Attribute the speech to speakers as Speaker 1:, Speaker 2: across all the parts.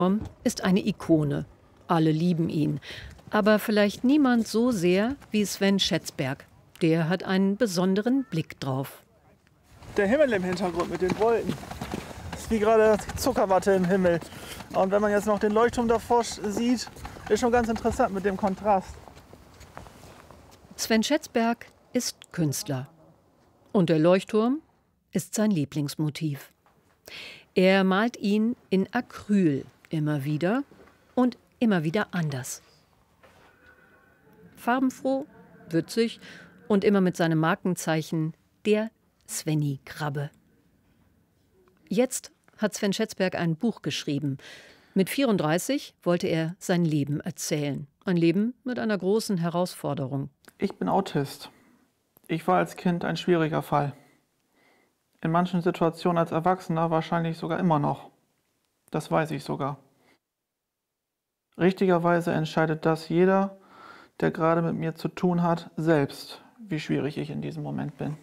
Speaker 1: ist eine Ikone. Alle lieben ihn. Aber vielleicht niemand so sehr wie Sven Schätzberg. Der hat einen besonderen Blick drauf.
Speaker 2: Der Himmel im Hintergrund mit den Wolken. Das ist wie gerade Zuckerwatte im Himmel. Und wenn man jetzt noch den Leuchtturm davor sieht, ist schon ganz interessant mit dem Kontrast.
Speaker 1: Sven Schätzberg ist Künstler. Und der Leuchtturm ist sein Lieblingsmotiv. Er malt ihn in Acryl immer wieder und immer wieder anders. Farbenfroh, würzig und immer mit seinem Markenzeichen, der Svenny-Krabbe. Jetzt hat Sven Schätzberg ein Buch geschrieben. Mit 34 wollte er sein Leben erzählen. Ein Leben mit einer großen Herausforderung.
Speaker 2: Ich bin Autist. Ich war als Kind ein schwieriger Fall. In manchen Situationen als Erwachsener wahrscheinlich sogar immer noch. Das weiß ich sogar. Richtigerweise entscheidet das jeder, der gerade mit mir zu tun hat, selbst, wie schwierig ich in diesem Moment bin.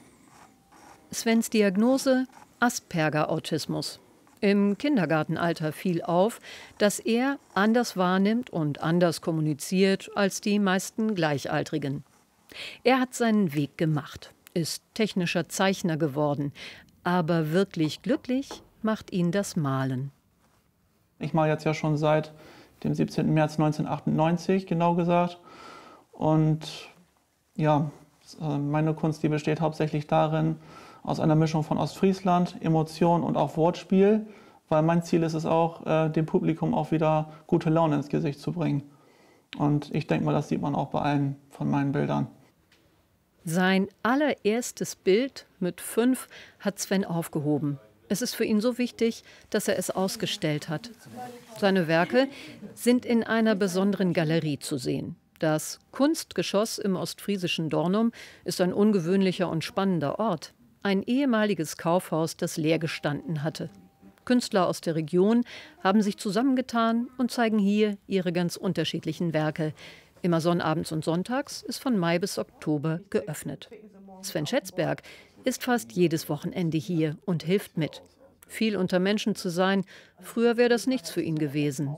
Speaker 1: Svens Diagnose: Asperger-Autismus. Im Kindergartenalter fiel auf, dass er anders wahrnimmt und anders kommuniziert als die meisten Gleichaltrigen. Er hat seinen Weg gemacht, ist technischer Zeichner geworden. Aber wirklich glücklich macht ihn das Malen.
Speaker 2: Ich male jetzt ja schon seit dem 17. März 1998, genau gesagt. Und ja, meine Kunst, die besteht hauptsächlich darin, aus einer Mischung von Ostfriesland, Emotion und auch Wortspiel, weil mein Ziel ist es auch, dem Publikum auch wieder gute Laune ins Gesicht zu bringen. Und ich denke mal, das sieht man auch bei allen von meinen Bildern.
Speaker 1: Sein allererstes Bild mit 5 hat Sven aufgehoben. Es ist für ihn so wichtig, dass er es ausgestellt hat. Seine Werke sind in einer besonderen Galerie zu sehen. Das Kunstgeschoss im ostfriesischen Dornum ist ein ungewöhnlicher und spannender Ort. Ein ehemaliges Kaufhaus, das leer gestanden hatte. Künstler aus der Region haben sich zusammengetan und zeigen hier ihre ganz unterschiedlichen Werke. Immer sonnabends und sonntags ist von Mai bis Oktober geöffnet. Sven Schätzberg ist fast jedes Wochenende hier und hilft mit. Viel unter Menschen zu sein, früher wäre das nichts für ihn gewesen.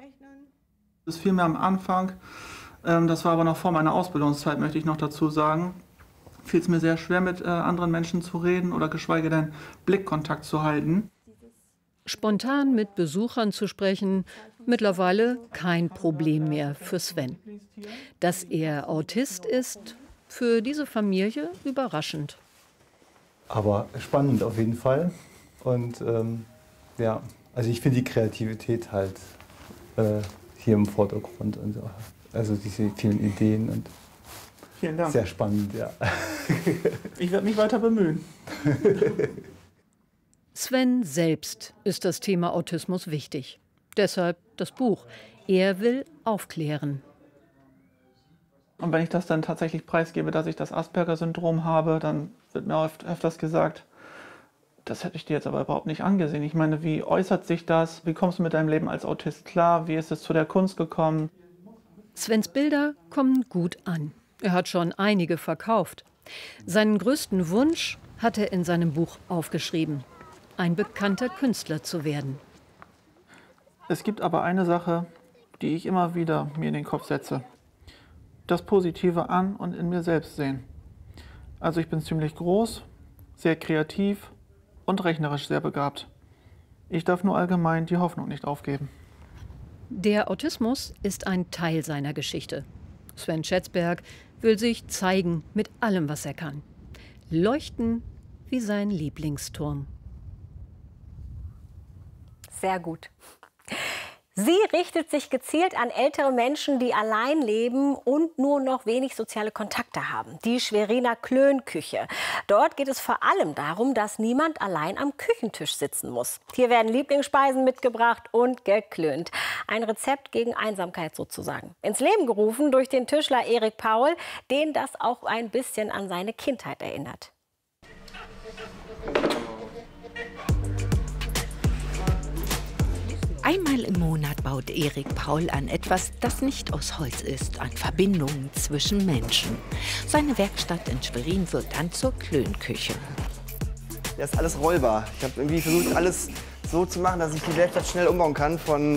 Speaker 2: Das fiel mir am Anfang, das war aber noch vor meiner Ausbildungszeit, möchte ich noch dazu sagen, fiel es mir sehr schwer, mit anderen Menschen zu reden oder geschweige denn Blickkontakt zu halten.
Speaker 1: Spontan mit Besuchern zu sprechen, mittlerweile kein Problem mehr für Sven. Dass er Autist ist, für diese Familie überraschend.
Speaker 3: Aber spannend auf jeden Fall. Und ja, also ich finde die Kreativität halt hier im Vordergrund. Und so. Also diese vielen Ideen und
Speaker 2: Vielen Dank.
Speaker 3: Sehr spannend, ja.
Speaker 2: Ich werde mich weiter bemühen.
Speaker 1: Sven selbst ist das Thema Autismus wichtig. Deshalb das Buch. Er will aufklären.
Speaker 2: Und wenn ich das dann tatsächlich preisgebe, dass ich das Asperger-Syndrom habe, dann wird mir öfters gesagt, das hätte ich dir jetzt aber überhaupt nicht angesehen. Ich meine, wie äußert sich das? Wie kommst du mit deinem Leben als Autist klar? Wie ist es zu der Kunst gekommen?
Speaker 1: Svens Bilder kommen gut an. Er hat schon einige verkauft. Seinen größten Wunsch hat er in seinem Buch aufgeschrieben: ein bekannter Künstler zu werden.
Speaker 2: Es gibt aber eine Sache, die ich immer wieder mir in den Kopf setze. Das Positive an und in mir selbst sehen. Also ich bin ziemlich groß, sehr kreativ und rechnerisch sehr begabt. Ich darf nur allgemein die Hoffnung nicht aufgeben.
Speaker 1: Der Autismus ist ein Teil seiner Geschichte. Sven Schätzberg will sich zeigen mit allem, was er kann. Leuchten wie sein Lieblingsturm.
Speaker 4: Sehr gut. Sie richtet sich gezielt an ältere Menschen, die allein leben und nur noch wenig soziale Kontakte haben. Die Schweriner Klönküche. Dort geht es vor allem darum, dass niemand allein am Küchentisch sitzen muss. Hier werden Lieblingsspeisen mitgebracht und geklönt. Ein Rezept gegen Einsamkeit sozusagen. Ins Leben gerufen durch den Tischler Erik Paul, den das auch ein bisschen an seine Kindheit erinnert.
Speaker 5: Einmal im Monat baut Erik Paul an etwas, das nicht aus Holz ist, an Verbindungen zwischen Menschen. Seine Werkstatt in Schwerin wird dann zur Klönküche.
Speaker 6: Ja, ist alles rollbar. Ich habe irgendwie versucht, alles so zu machen, dass ich die Werkstatt schnell umbauen kann von